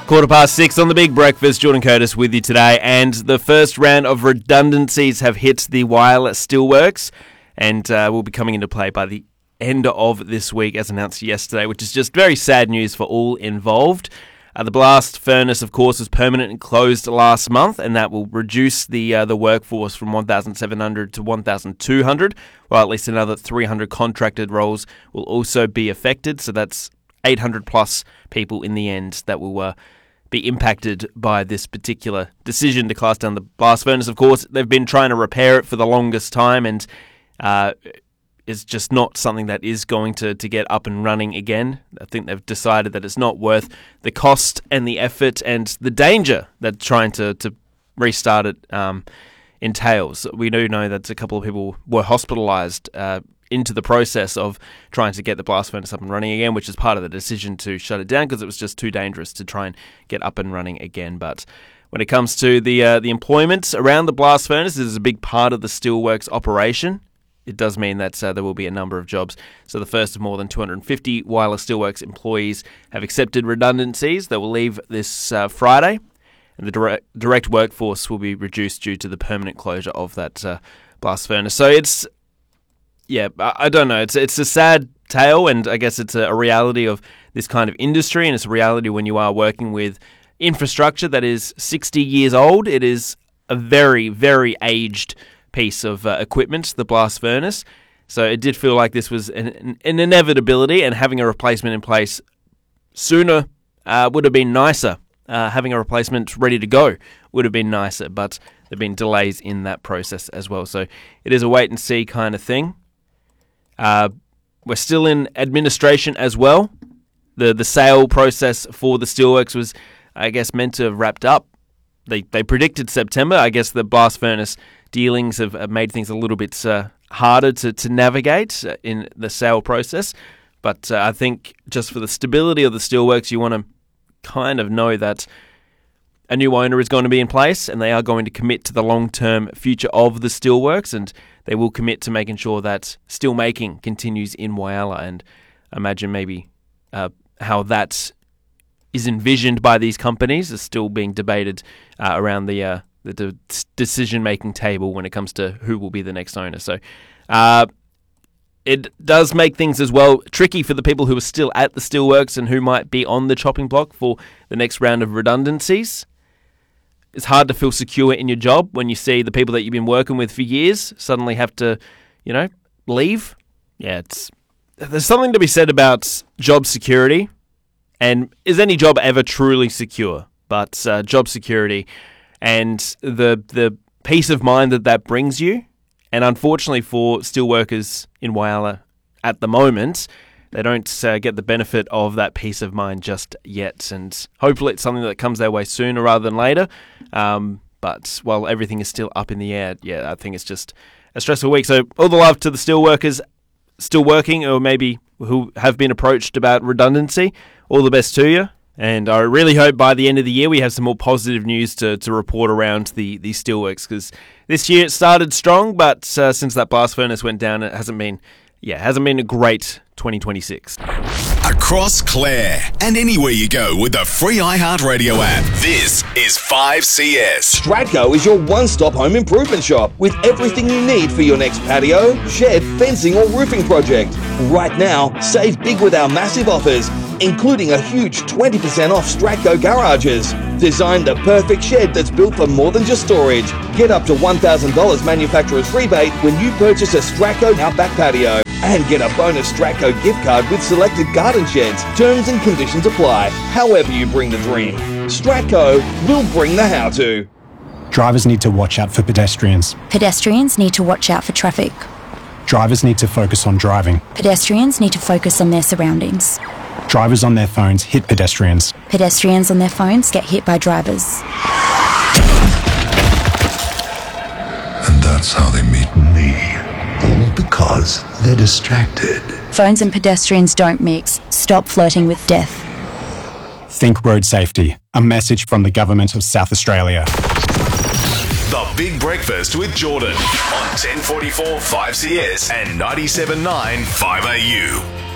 6:15 on the Big Breakfast. Jordan Curtis with you today, and the first round of redundancies have hit the Whyalla Steelworks, and will be coming into play by the end of this week, as announced yesterday, which is just very sad news for all involved. The blast furnace, of course, was permanently closed last month, and that will reduce the workforce from 1,700 to 1,200, while at least another 300 contracted roles will also be affected. So that's 800 plus people in the end that will be impacted by this particular decision to close down the blast furnace. Of course, they've been trying to repair it for the longest time, and it's just not something that is going to get up and running again. I think they've decided that it's not worth the cost and the effort and the danger that trying to restart it entails. We do know that a couple of people were hospitalised into the process of trying to get the blast furnace up and running again, which is part of the decision to shut it down because it was just too dangerous to try and get up and running again. But when it comes to the employment around the blast furnace, this is a big part of the Steelworks operation. It does mean that there will be a number of jobs. So the first of more than 250 Whyalla Steelworks employees have accepted redundancies. They will leave this Friday, and the direct workforce will be reduced due to the permanent closure of that blast furnace. So I don't know. It's a sad tale, and I guess it's a reality of this kind of industry, and it's a reality when you are working with infrastructure that is 60 years old. It is a very, very aged piece of equipment, the blast furnace. So it did feel like this was an inevitability, and having a replacement in place sooner would have been nicer. Having a replacement ready to go would have been nicer, but there have been delays in that process as well. So it is a wait and see kind of thing. We're still in administration as well. The sale process for the Steelworks was, I guess, meant to have wrapped up. They predicted September. I guess the blast furnace dealings have made things a little bit harder to navigate in the sale process. But I think just for the stability of the Steelworks, you want to kind of know that a new owner is going to be in place, and they are going to commit to the long-term future of the Steelworks, and they will commit to making sure that steelmaking continues in Whyalla. And imagine maybe how that is envisioned by these companies is still being debated around the decision-making table when it comes to who will be the next owner. So it does make things as well tricky for the people who are still at the Steelworks and who might be on the chopping block for the next round of redundancies. It's hard to feel secure in your job when you see the people that you've been working with for years suddenly have to, leave. Yeah, there's something to be said about job security. And is any job ever truly secure? But job security and the peace of mind that brings you. And unfortunately for steelworkers in Whyalla at the moment, they don't get the benefit of that peace of mind just yet. And hopefully it's something that comes their way sooner rather than later. But while everything is still up in the air, I think it's just a stressful week. So all the love to the steelworkers still working, or maybe who have been approached about redundancy. All the best to you. And I really hope by the end of the year we have some more positive news to report around the Steelworks, because this year it started strong, but since that blast furnace went down, it hasn't been a great 2026. Across Clare and anywhere you go with the free iHeartRadio app. This is 5CS. Stratco is your one-stop home improvement shop with everything you need for your next patio, shed, fencing or roofing project. Right now, save big with our massive offers, including a huge 20% off Stratco garages. Design the perfect shed that's built for more than just storage. Get up to $1,000 manufacturer's rebate when you purchase a Stratco Outback patio. And get a bonus Stratco gift card with selected garden sheds. Terms and conditions apply. However you bring the dream, Stratco will bring the how-to. Drivers need to watch out for pedestrians. Pedestrians need to watch out for traffic. Drivers need to focus on driving. Pedestrians need to focus on their surroundings. Drivers on their phones hit pedestrians. Pedestrians on their phones get hit by drivers. And that's how they meet me. All because they're distracted. Phones and pedestrians don't mix. Stop flirting with death. Think road safety. A message from the Government of South Australia. The Big Breakfast with Jordan on 1044 5CS and 97.9 5AU.